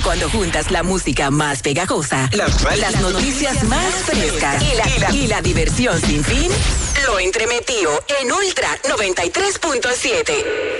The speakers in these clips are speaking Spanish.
Cuando juntas la música más pegajosa, las noticias más frescas y la diversión sin fin, lo entremetido en Ultra 93.7.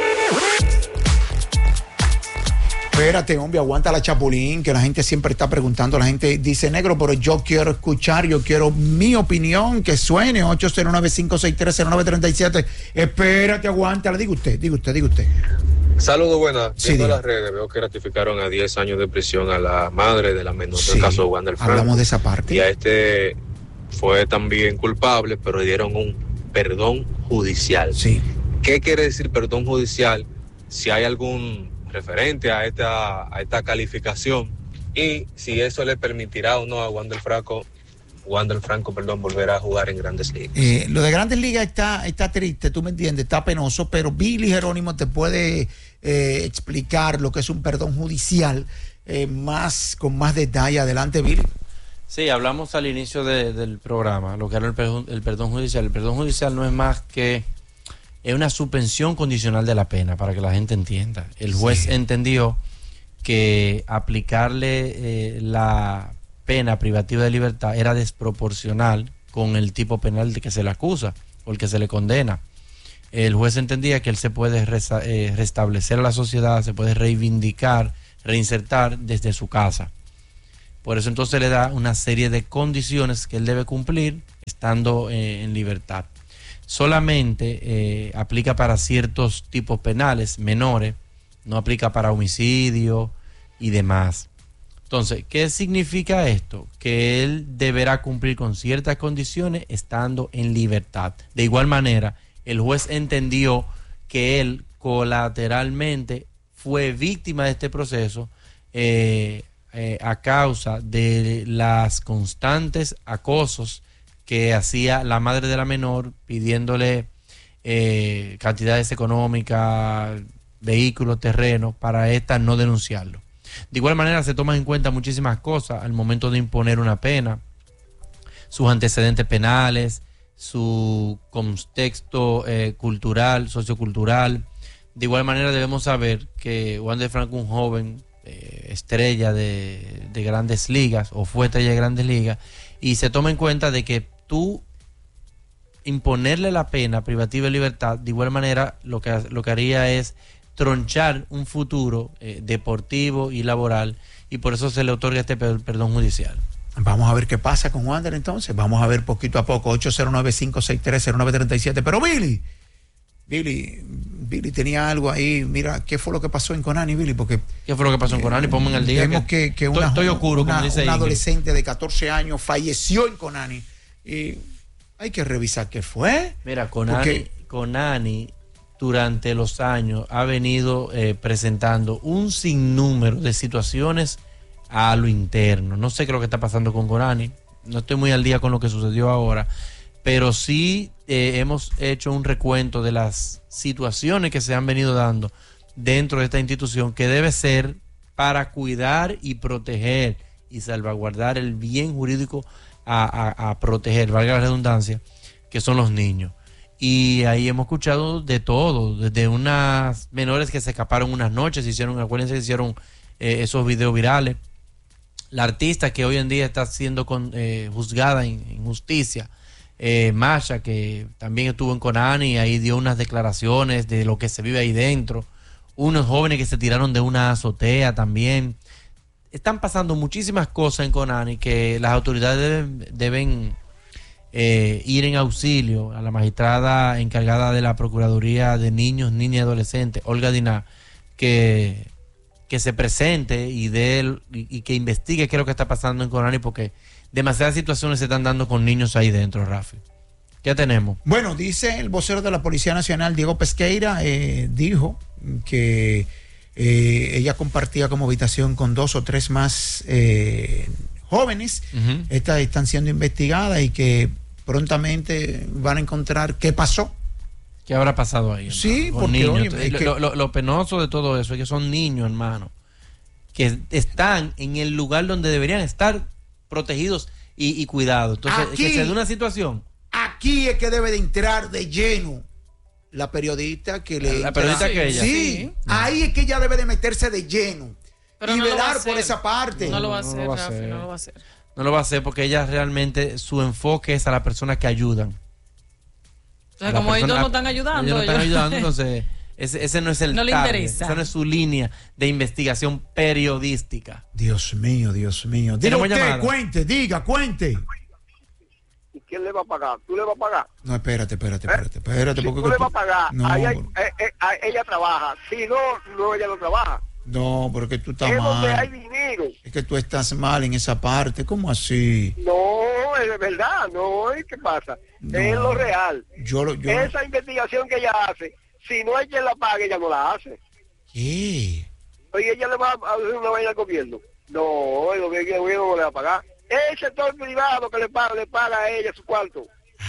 Espérate, hombre, aguanta la chapulín, que la gente siempre está preguntando. La gente dice, negro, pero yo quiero escuchar, yo quiero mi opinión, que suene 809-5630937. Espérate, aguanta, diga usted. Saludos, buenas. Sí, Viendo diga. las redes, veo que ratificaron a 10 años de prisión a la madre de la menor Sí, del caso de Wander Franco. hablamos de esa parte. Y a este fue también culpable, pero le dieron un perdón judicial. Sí. ¿Qué quiere decir perdón judicial? Si hay algún referente a esta calificación y si eso le permitirá o no a Wander Franco, volver a jugar en Grandes Ligas. Lo de Grandes Ligas está triste, tú me entiendes, está penoso, pero Billy Jerónimo te puede explicar lo que es un perdón judicial con más detalle. Adelante, Billy. Sí, hablamos al inicio del programa, lo que era el perdón judicial. El perdón judicial no es más que una suspensión condicional de la pena, para que la gente entienda. El juez entendió que aplicarle la pena privativa de libertad era desproporcional con el tipo penal de que se le acusa o el que se le condena. El juez entendía que él se puede restablecer a la sociedad, se puede reivindicar, reinsertar desde su casa. Por eso entonces le da una serie de condiciones que él debe cumplir estando en libertad. Solamente aplica para ciertos tipos penales menores, no aplica para homicidio y demás. Entonces, ¿qué significa esto? Que él deberá cumplir con ciertas condiciones estando en libertad. De igual manera, el juez entendió que él colateralmente fue víctima de este proceso a causa de las constantes acosos que hacía la madre de la menor pidiéndole cantidades económicas, vehículos, terrenos, para esta no denunciarlo. De igual manera se toman en cuenta muchísimas cosas al momento de imponer una pena, sus antecedentes penales, su contexto cultural, sociocultural. De igual manera debemos saber que Wander Franco, un joven estrella de Grandes Ligas, o fue estrella de Grandes Ligas, y se toma en cuenta de que tú imponerle la pena privativa de libertad, de igual manera lo que haría es tronchar un futuro deportivo y laboral, y por eso se le otorga este perdón judicial. Vamos a ver qué pasa con Wander entonces. Vamos a ver poquito a poco. 809-5630937. Pero Billy tenía algo ahí. Mira, ¿qué fue lo que pasó en Conani, Billy? Porque ¿qué fue lo que pasó en Conani? Ponme en el día. Vemos que estoy oscuro, como dice una Ingrid. adolescente de 14 años falleció en Conani. Y hay que revisar qué fue. Mira, Conani durante los años ha venido presentando un sinnúmero de situaciones a lo interno. No sé qué es lo que está pasando con Conani, no estoy muy al día con lo que sucedió ahora, pero sí hemos hecho un recuento de las situaciones que se han venido dando dentro de esta institución, que debe ser para cuidar y proteger y salvaguardar el bien jurídico a proteger, valga la redundancia, que son los niños. Y ahí hemos escuchado de todo, desde unas menores que se escaparon unas noches, acuérdense que hicieron esos videos virales. La artista que hoy en día está siendo juzgada en justicia, Masha, que también estuvo en Conani, y ahí dio unas declaraciones de lo que se vive ahí dentro. Unos jóvenes que se tiraron de una azotea también. Están pasando muchísimas cosas en Conani que las autoridades deben ir en auxilio a la magistrada encargada de la Procuraduría de Niños, Niñas y Adolescentes, Olga Diná, que se presente y que investigue qué es lo que está pasando en Conani, porque demasiadas situaciones se están dando con niños ahí dentro, Rafi. ¿Qué tenemos? Bueno, dice el vocero de la Policía Nacional, Diego Pesqueira, dijo que ella compartía como habitación con 2 o 3 más jóvenes. Uh-huh. Estas están siendo investigadas y que prontamente van a encontrar qué pasó. ¿Qué habrá pasado ahí? Sí, con porque niños. Oye, lo penoso de todo eso es que son niños, hermano, que están en el lugar donde deberían estar protegidos y cuidados. Entonces, aquí, que se dé una situación. Aquí es que debe de entrar de lleno la periodista que le... La periodista que ella. Sí, ahí es que ella debe de meterse de lleno. Pero y no lo va a velar hacer. por esa parte. No lo va a hacer, no lo va a Rafi, hacer. no lo va a hacer. No lo va a hacer porque ella realmente, su enfoque es a las personas que ayudan. Entonces, como ellos no están ayudando. Ellos no están ayudando, entonces ese no es el No le target, interesa. esa no es su línea de investigación periodística. Dios mío, Dios mío. Diga Tenemos usted, llamada. cuente, diga, cuente. ¿Y quién le va a pagar? ¿Tú le vas a pagar? No, espérate. Si Porque tú le vas a pagar, no, ella trabaja. Si no, ella no trabaja. no, porque tú estás Es donde hay mal. dinero. Es que tú estás mal en esa parte. ¿Cómo así? No, es de verdad, no, ¿y qué pasa? No. Es lo real. Yo Esa investigación que ella hace, si no hay quien la pague, ella no la hace. ¿Qué? Oye, ella le va a hacer una vaina al gobierno. No, el gobierno no le va a pagar. El sector privado que le paga a ella su cuarto.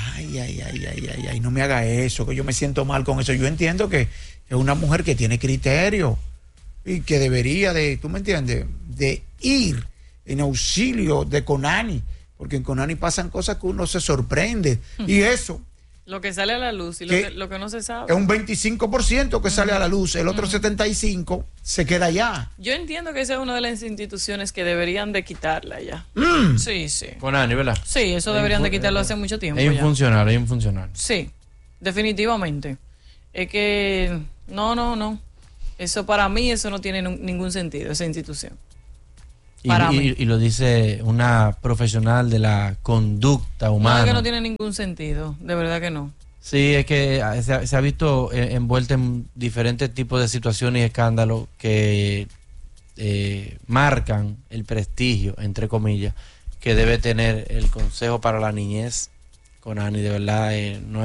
Ay, no me haga eso, que yo me siento mal con eso. Yo entiendo que es una mujer que tiene criterio y que debería de, ¿tú me entiendes? De ir en auxilio de Conani, porque en Conani pasan cosas que uno se sorprende. Y eso Lo que sale a la luz y lo que no se sabe. es un 25% que sale a la luz, el otro 75% se queda allá. Yo entiendo que esa es una de las instituciones que deberían de quitarla ya. Sí. Con Ani, ¿verdad? Sí, eso deberían de quitarlo hace mucho tiempo Es ya. infuncional. Sí, definitivamente. Es que no. Eso para mí, eso no tiene ningún sentido, esa institución. Para mí. Y lo dice una profesional de la conducta No, humana. es que no tiene ningún sentido, de verdad que no. Sí, es que se ha visto envuelta en diferentes tipos de situaciones y escándalos que marcan el prestigio, entre comillas, que debe tener el Consejo para la Niñez con Ani. De verdad, no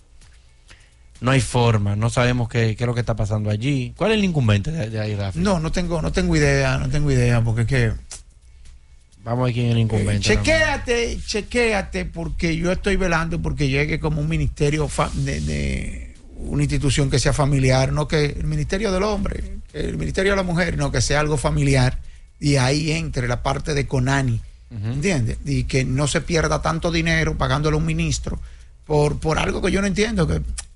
hay forma, no sabemos qué es lo que está pasando allí. ¿Cuál es el incumbente de ahí, Rafa? No tengo idea, porque es que Vamos a ver quién es el incumbente. chequéate, porque yo estoy velando porque llegue como un ministerio de una institución que sea familiar, no que el ministerio del hombre, el ministerio de la mujer, no que sea algo familiar, y ahí entre la parte de Conani, ¿entiendes? Y que no se pierda tanto dinero pagándole a un ministro por algo que yo no entiendo,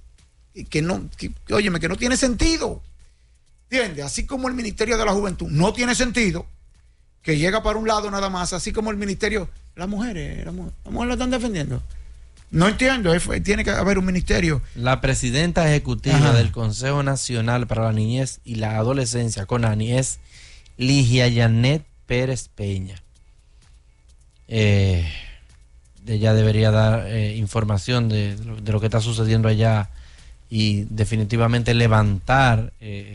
óyeme, que no tiene sentido, ¿entiendes? Así como el ministerio de la juventud no tiene sentido, que llega para un lado nada más, así como el ministerio, las mujeres la están defendiendo. No entiendo, tiene que haber un ministerio. La presidenta ejecutiva del Consejo Nacional para la Niñez y la Adolescencia, CONANI, es Ligia Yanet Pérez Peña. Ella debería dar información de lo que está sucediendo allá y definitivamente levantar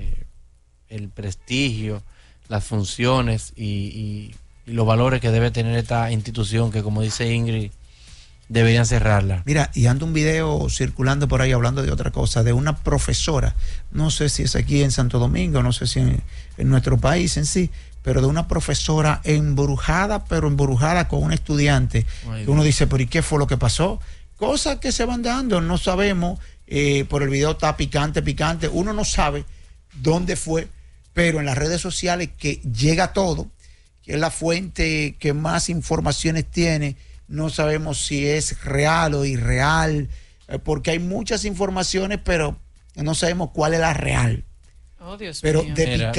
el prestigio, las funciones y los valores que debe tener esta institución, que, como dice Ingrid, deberían cerrarla. Mira, y anda un video circulando por ahí hablando de otra cosa, de una profesora, no sé si es aquí en Santo Domingo, no sé si en nuestro país en sí, pero de una profesora embrujada con un estudiante. Que uno dice, pero ¿y qué fue lo que pasó? Cosas que se van dando, no sabemos, por el video está picante, uno no sabe dónde fue, pero en las redes sociales que llega todo, que es la fuente que más informaciones tiene, no sabemos si es real o irreal, porque hay muchas informaciones, pero no sabemos cuál es la real. Oh, Dios pero mío.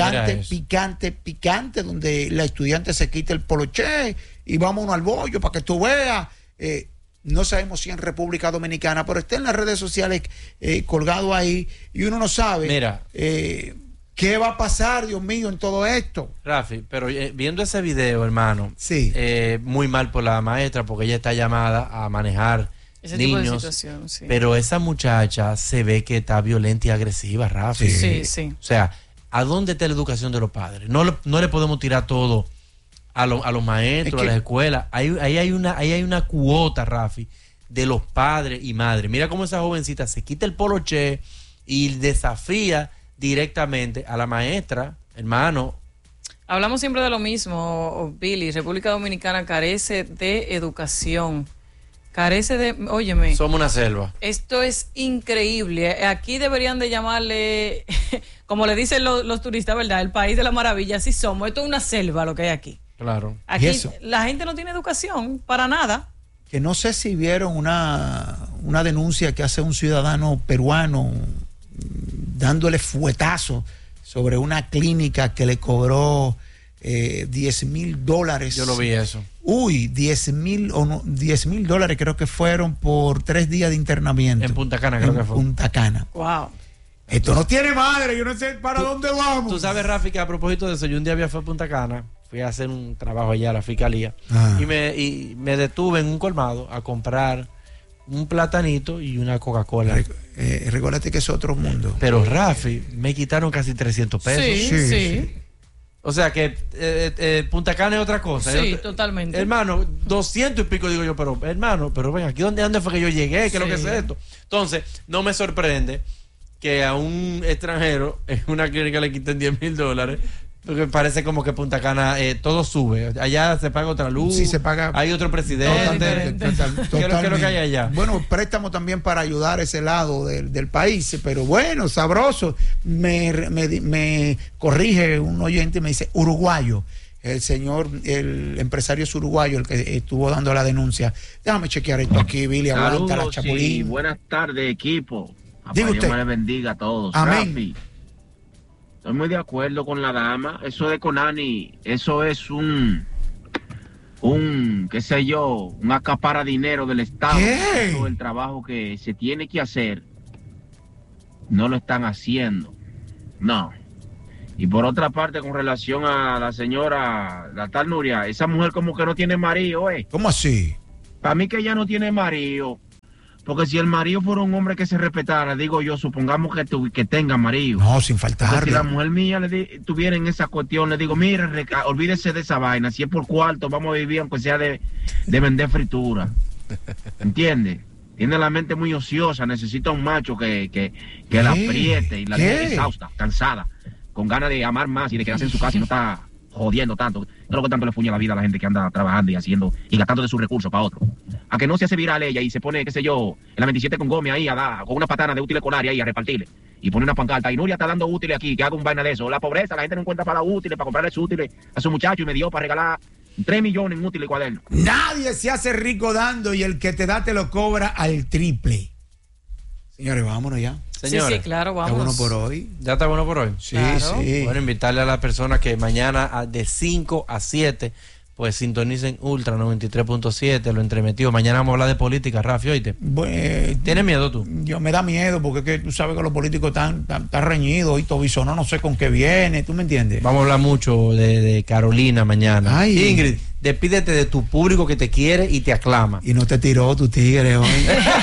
de picante, donde la estudiante se quita el poloché y vámonos al bollo para que tú veas. No sabemos si en República Dominicana, pero está en las redes sociales colgado ahí y uno no sabe. Mira, ¿qué va a pasar, Dios mío, en todo esto? Rafi, pero viendo ese video, hermano, sí, muy mal por la maestra, porque ella está llamada a manejar ese niños, tipo de situación, sí. Pero esa muchacha se ve que está violenta y agresiva, Rafi. Sí. O sea, ¿a dónde está la educación de los padres? No le podemos tirar todo a los maestros, a las escuelas. Ahí hay una cuota, Rafi, de los padres y madres. Mira cómo esa jovencita se quita el poloché y desafía directamente a la maestra, hermano. Hablamos siempre de lo mismo, Billy. República Dominicana carece de educación. Carece de... Óyeme. Somos una selva. Esto es increíble. Aquí deberían de llamarle, como le dicen los turistas, ¿verdad? El país de la maravilla. Así somos. Esto es una selva lo que hay aquí. Claro. Aquí la gente no tiene educación para nada. Que no sé si vieron una denuncia que hace un ciudadano peruano dándole fuetazo sobre una clínica que le cobró $10,000. Yo lo vi eso. Uy, $10,000 creo que fueron por 3 días de internamiento. En Punta Cana creo que fue. Punta Cana. Wow. Esto no tiene madre, yo no sé para dónde vamos. Tú sabes, Rafi, que a propósito de eso, yo un día fui a Punta Cana, fui a hacer un trabajo allá a la fiscalía y me detuve en un colmado a comprar un platanito y una Coca-Cola. Recuérdate que es otro mundo. Pero Rafi, me quitaron casi 300 pesos. Sí. O sea que Punta Cana es otra cosa. Sí, totalmente. Hermano, 200 y pico digo yo, pero hermano, pero ven, aquí dónde fue que yo llegué, ¿qué es lo que es esto? Entonces, no me sorprende que a un extranjero en una clínica le quiten $10,000, porque parece como que Punta Cana todo sube. Allá se paga otra luz. Sí, se paga. Hay otro presidente. ¿Qué es lo que hay allá? Bueno, préstamo también para ayudar a ese lado del país, pero bueno, sabroso. Me corrige un oyente y me dice uruguayo. El empresario es uruguayo el que estuvo dando la denuncia. Déjame chequear esto aquí, Billy. Saludos, sí, buenas tardes, equipo. Diga Dios usted. me le bendiga a todos. Amén. Rafi, estoy muy de acuerdo con la dama. Eso de Conani, eso es un qué sé yo, un acapara dinero del Estado. ¿Qué? Todo el trabajo que se tiene que hacer no lo están haciendo. No. Y por otra parte, con relación a la señora, la tal Nuria, esa mujer como que no tiene marido, ¿Cómo así? Para mí que ella no tiene marido. Porque si el marido fuera un hombre que se respetara, digo yo, supongamos que tenga marido. No, sin faltar. Porque si la mujer mía tuviera en esa cuestión, le digo, mire, olvídese de esa vaina. Si es por cuarto, vamos a vivir aunque sea de vender fritura. ¿Entiende? Tiene la mente muy ociosa, necesita un macho que la apriete y la deje exhausta, cansada, con ganas de amar más y de quedarse en su casa y no está jodiendo tanto. No lo que tanto le fuña la vida a la gente que anda trabajando y haciendo y gastando de sus recursos para otro. A que no se hace viral ella y se pone, qué sé yo, en la 27 con Gómez ahí con una patana de útiles escolares ahí a repartirle. Y pone una pancarta, y Nuria está dando útiles aquí, que haga un vaina de eso. La pobreza, la gente no encuentra para útiles, para comprarle útiles a su muchacho y me dio para regalar 3 millones en útiles y cuadernos. Nadie se hace rico dando y el que te da te lo cobra al triple. Señores, vámonos ya. Señores, sí, claro, Está vamos. bueno por hoy. ¿Ya está bueno por hoy? Sí, Claro. sí. Bueno, invitarle a las personas que mañana de 5 a 7 pues sintonicen Ultra 93.7, lo entremetido. Mañana vamos a hablar de política, Rafi, oíste. ¿Tienes miedo tú? Yo me da miedo porque es que tú sabes que los políticos están reñidos y Tobisonó no sé con qué viene, ¿tú me entiendes? Vamos a hablar mucho de Carolina mañana. Ay. Ingrid, despídete de tu público que te quiere y te aclama. Y no te tiró tu tigre hoy.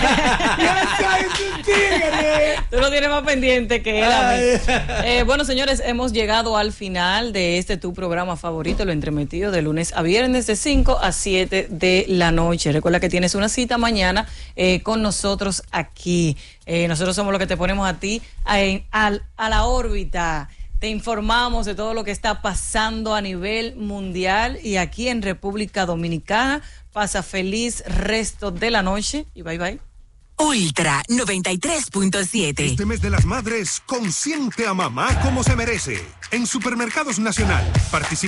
tu tigre! Tú lo tienes más pendiente que él a mí. Bueno, señores, hemos llegado al final de tu programa favorito, Lo Entremetido, de lunes a viernes de 5 a 7 de la noche. Recuerda que tienes una cita mañana con nosotros aquí. Nosotros somos los que te ponemos a ti a la órbita. Te informamos de todo lo que está pasando a nivel mundial y aquí en República Dominicana. Pasa feliz resto de la noche y bye bye. Ultra 93.7. Este mes de las madres, consiente a mamá como se merece. En Supermercados Nacional, participa